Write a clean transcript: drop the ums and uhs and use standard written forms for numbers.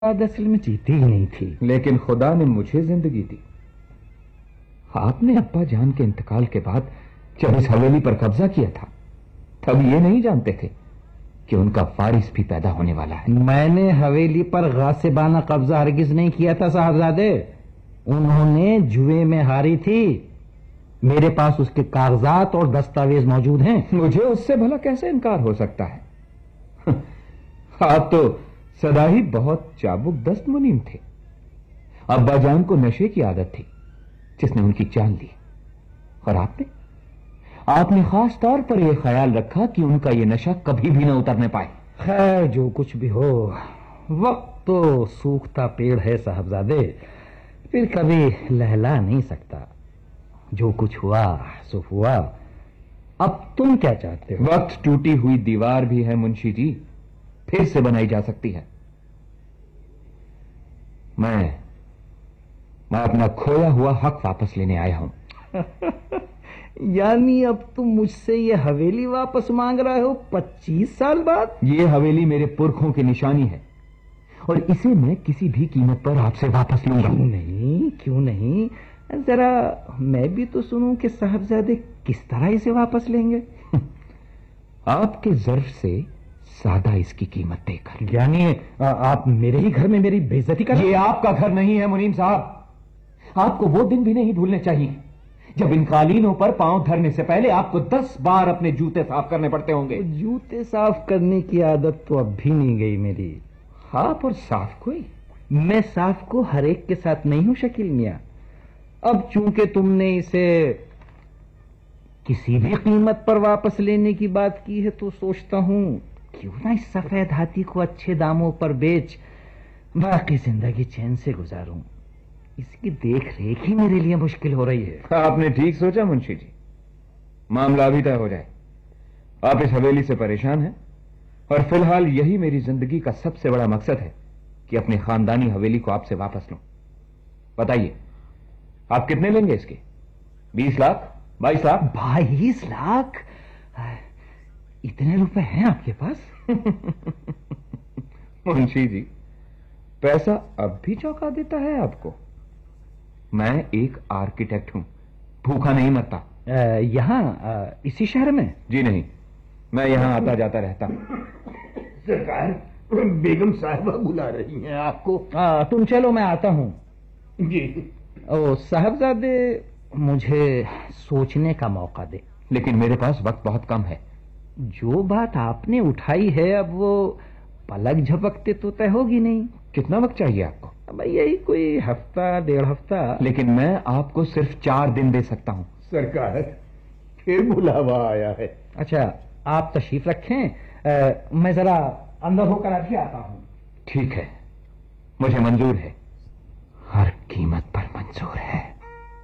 बाद असल में जीती ही नहीं थी। लेकिन खुदा ने मुझे जिंदगी दी। आपने अब्बा जान के इंतकाल के बाद जब इस हवेली पर कब्जा किया था, तब ये नहीं जानते थे कि उनका वारिस भी पैदा होने वाला है। मैंने हवेली पर गासिबाना कब्जा हरगिज नहीं किया था साहबजादे। उन्होंने जुए में हारी थी। मेरे पास उसके कागजात और दस्तावेज मौजूद हैं। मुझे उससे भला कैसे इनकार हो सकता है? आप तो सदा ही बहुत चाबुक दस्त मुनीम थे। अब्बा जान को नशे की आदत थी जिसने उनकी जान ली, और आपने खास तौर पर यह ख्याल रखा कि उनका यह नशा कभी भी न उतरने पाए। खैर, जो कुछ भी हो, वक्त तो सूखता पेड़ है साहबजादे, फिर कभी लहला नहीं सकता। जो कुछ हुआ सो हुआ। अब तुम क्या चाहते हो? वक्त टूटी हुई दीवार भी है मुंशी जी, फिर से बनाई जा सकती है। मैं अपना खोया हुआ हक वापस लेने आया हूं। यानी अब तुम मुझसे ये हवेली वापस मांग रहे हो 25 साल बाद? ये हवेली मेरे पुरखों की निशानी है और इसे मैं किसी भी कीमत पर आपसे वापस लूंगा। क्यों नहीं? जरा मैं भी तो सुनूं कि साहबजादे किस तरह इसे वापस लेंगे। आपके ज़र्फ से सादा इसकी कीमत देकर। यानी आप मेरे ही घर में मेरी बेइज्जती कर? ये आपका घर नहीं है मुनीम साहब। आपको वो दिन भी नहीं भूलने चाहिए जब इन कालीनों पर पांव धरने से पहले आपको 10 बार अपने जूते साफ करने पड़ते होंगे। जूते साफ करने की आदत तो अब भी नहीं गई मेरी। आप और साफ कोई? मैं साफ को हर एक के साथ नहीं हूं शकील मियां। अब चूंकि तुमने इसे किसी भी कीमत पर वापस लेने की बात की है, तो सोचता हूं क्यों ना इस सफेद हाथी को अच्छे दामों पर बेच बाकी जिंदगी चैन से गुजारूं। इसकी देख रेख ही मेरे लिए मुश्किल हो रही है। आपने ठीक सोचा मुंशी जी, मामला अभी तय हो जाए। आप इस हवेली से परेशान हैं और फिलहाल यही मेरी जिंदगी का सबसे बड़ा मकसद है कि अपनी खानदानी हवेली को आपसे वापस लूं। बताइए, आप कितने लेंगे इसके? 20 लाख? 22 लाख? 22 लाख? इतने रुपए हैं आपके पास? मुंशी जी, पैसा अब भी चौंका देता है आपको? मैं एक आर्किटेक्ट हूं, भूखा नहीं मरता। यहां इसी शहर में? जी नहीं, मैं यहां आता जाता रहता हूं। सरकार, बेगम साहिबा बुला रही हैं आपको। तुम चलो, मैं आता हूं। जी। ओ साहबजादे, मुझे सोचने का मौका दे। लेकिन मेरे पास वक्त बहुत कम है। जो बात आपने उठाई है, अब वो पलक झपकते तो तय होगी नहीं। कितना वक्त चाहिए आपको? अब यही कोई हफ्ता 1.5 हफ्ता। लेकिन मैं आपको सिर्फ 4 दिन दे सकता हूं। सरकार, फिर बुलावा आया है। अच्छा, आप तशरीफ रखें, मैं जरा अंदर होकर अभी आता हूं। ठीक है, मुझे मंजूर है, हर कीमत पर मंजूर है।